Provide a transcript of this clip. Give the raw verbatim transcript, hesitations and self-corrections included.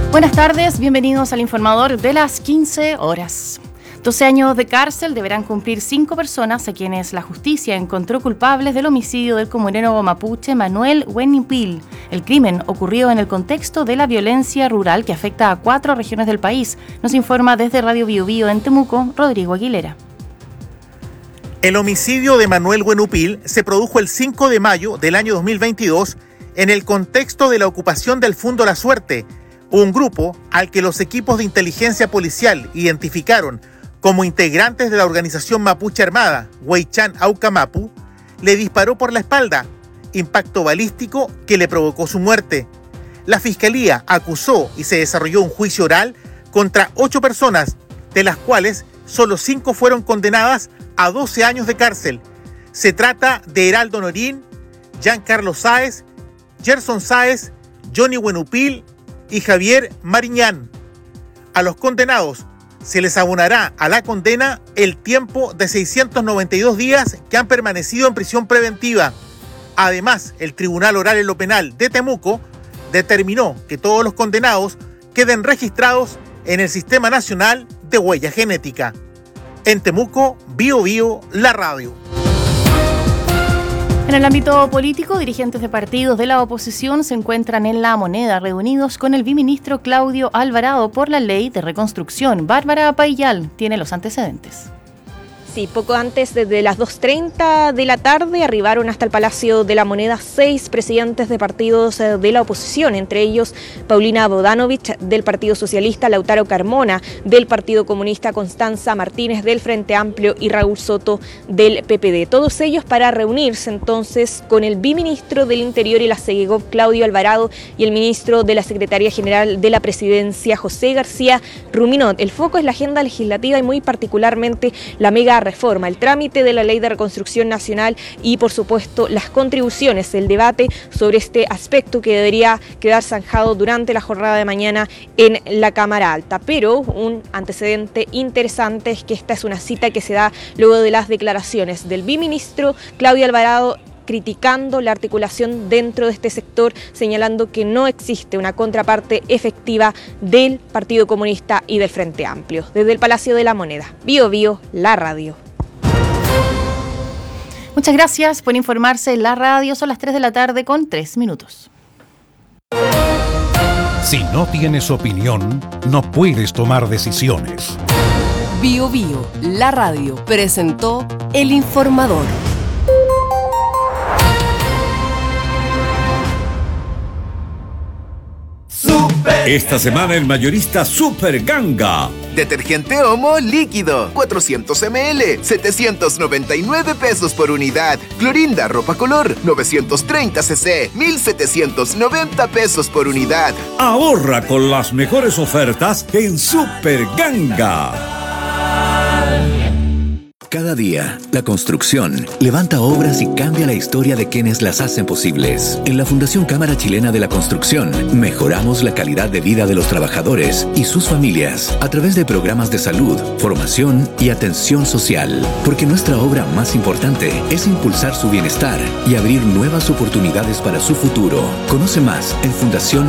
Buenas tardes, bienvenidos al informador de las quince horas. doce años de cárcel deberán cumplir cinco personas a quienes la justicia encontró culpables del homicidio del comunero mapuche Manuel Huenupil. El crimen ocurrió en el contexto de la violencia rural que afecta a cuatro regiones del país. Nos informa desde Radio Bio Bio en Temuco, Rodrigo Aguilera. El homicidio de Manuel Huenupil se produjo el cinco de mayo del año dos mil veintidós en el contexto de la ocupación del Fundo La Suerte, un grupo al que los equipos de inteligencia policial identificaron como integrantes de la organización mapuche armada Huaychán Aucamapu, le disparó por la espalda, impacto balístico que le provocó su muerte. La fiscalía acusó y se desarrolló un juicio oral contra ocho personas, de las cuales solo cinco fueron condenadas a doce años de cárcel. Se trata de Heraldo Norín, Giancarlo Sáez, Gerson Sáez, Johnny Huenupil y Javier Mariñán. A los condenados se les abonará a la condena el tiempo de seiscientos noventa y dos días que han permanecido en prisión preventiva. Además, el Tribunal Oral en lo Penal de Temuco determinó que todos los condenados queden registrados en el Sistema Nacional de Huella Genética. En Temuco, Bio Bio, la radio. En el ámbito político, dirigentes de partidos de la oposición se encuentran en La Moneda reunidos con el viceministro Claudio Alvarado por la Ley de Reconstrucción. Bárbara Paillal tiene los antecedentes. Sí, poco antes de las dos treinta de la tarde arribaron hasta el Palacio de la Moneda seis presidentes de partidos de la oposición, entre ellos Paulina Bodanovich del Partido Socialista, Lautaro Carmona del Partido Comunista, Constanza Martínez del Frente Amplio y Raúl Soto del P P D. Todos ellos para reunirse entonces con el viceministro del Interior y la SEGEGOV, Claudio Alvarado, y el ministro de la Secretaría General de la Presidencia, José García Ruminot. El foco es la agenda legislativa y muy particularmente la mega reforma, el trámite de la Ley de Reconstrucción Nacional y, por supuesto, las contribuciones, el debate sobre este aspecto que debería quedar zanjado durante la jornada de mañana en la Cámara Alta. Pero un antecedente interesante es que esta es una cita que se da luego de las declaraciones del viceministro Claudio Alvarado criticando la articulación dentro de este sector, señalando que no existe una contraparte efectiva del Partido Comunista y del Frente Amplio. Desde el Palacio de la Moneda, Bio Bio, la radio. Muchas gracias por informarse. La radio son las tres de la tarde con tres minutos. Si no tienes opinión, no puedes tomar decisiones. Bio Bio, la radio, presentó El Informador. Esta semana el mayorista Super Ganga. Detergente Omo líquido, cuatrocientos mililitros, setecientos noventa y nueve pesos por unidad. Clorinda Ropa Color, novecientos treinta centilitros, mil setecientos noventa pesos por unidad. Ahorra con las mejores ofertas en Super Ganga. Cada día, la construcción levanta obras y cambia la historia de quienes las hacen posibles. En la Fundación Cámara Chilena de la Construcción, mejoramos la calidad de vida de los trabajadores y sus familias a través de programas de salud, formación y atención social. Porque nuestra obra más importante es impulsar su bienestar y abrir nuevas oportunidades para su futuro. Conoce más en Fundación